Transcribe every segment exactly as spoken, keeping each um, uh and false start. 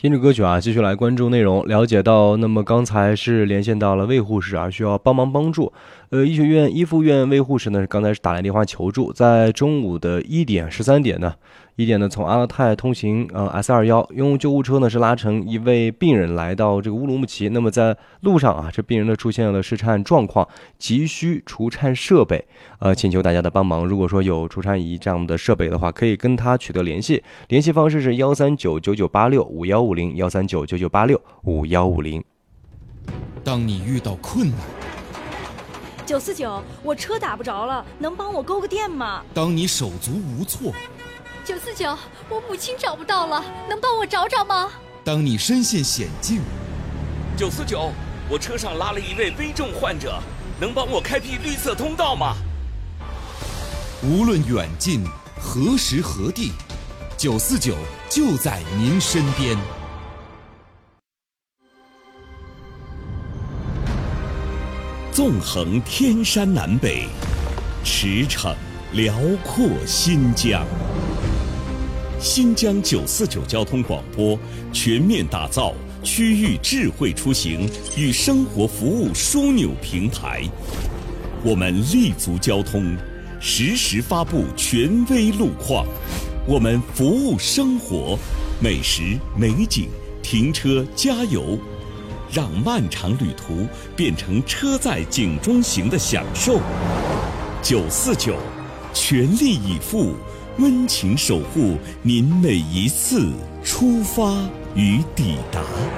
听着歌曲啊，继续来关注内容。了解到，那么刚才是连线到了魏护士啊，需要帮忙帮助。呃，医学院一附院魏护士呢，刚才是打来电话求助，在中午的一点十三点呢，一点呢从阿勒泰通行呃 S 二一，用救护车呢是拉成一位病人来到这个乌鲁木齐。那么在路上啊，这病人呢出现了室颤状况，急需除颤设备，呃，请求大家的帮忙。如果说有除颤仪这样的设备的话，可以跟他取得联系，联系方式是幺三九九九八六五幺五零幺三九九九八六五幺五零。 当你遇到困难， 九四九，我车打不着了，能帮我勾个电吗？ 当你手足无措， 九四九，我母亲找不到了，能帮我找找吗？ 当你身陷险境， 九四九，我车上拉了一位危重患者，能帮我开辟绿色通道吗？ 无论远近，何时何地，九四九就在您身边。 纵横天山南北，驰骋辽阔新疆。新疆九四九交通广播全面打造区域智慧出行与生活服务枢纽平台，我们立足交通，实时发布权威路况，我们服务生活，美食美景，停车加油，让漫长旅途变成车载景中行的享受。九四九，全力以赴，温情守护您每一次出发与抵达。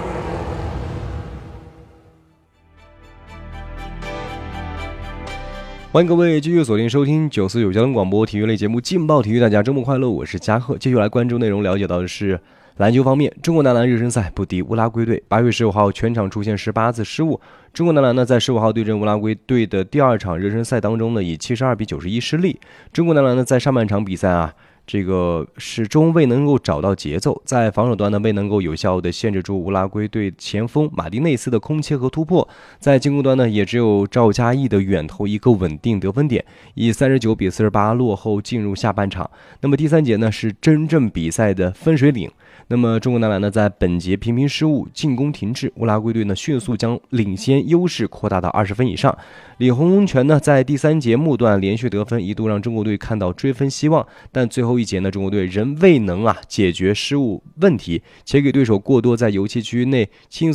欢迎各位继续锁定收听九四九交通广播体育类节目《劲爆体育》，大家周末快乐！我是嘉贺。继续来关注内容，了解到的是篮球方面，中国男篮热身赛不敌乌拉圭队，八月十五号全场出现十八次失误。中国男篮呢，在十五号对阵乌拉圭队的第二场热身赛当中呢，以七十二比九十一失利。中国男篮呢，在上半场比赛啊，这个始终未能够找到节奏，在防守端呢未能够有效的限制住乌拉圭队前锋马丁内斯的空切和突破，在进攻端呢也只有赵嘉译的远投一个稳定得分点，以三十九比四十八落后进入下半场。那么第三节呢是真正比赛的分水岭。那么中国男篮呢在本节频频失误，进攻停滞，乌拉圭队呢迅速将领先优势扩大到二十分以上。李洪权呢在第三节末段连续得分，一度让中国队看到追分希望，但最后一节呢中国队仍未能啊解决失误问题，且给对手过多在油漆区内轻